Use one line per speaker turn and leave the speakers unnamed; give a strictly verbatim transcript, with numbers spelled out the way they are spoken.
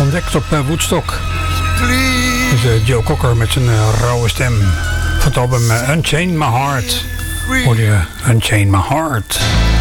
ontdekt op uh, Woodstock. Dus, uh, Joe Cocker met zijn uh, rauwe stem. Van het album uh, Unchain My Heart. Hoor je Unchain My Heart.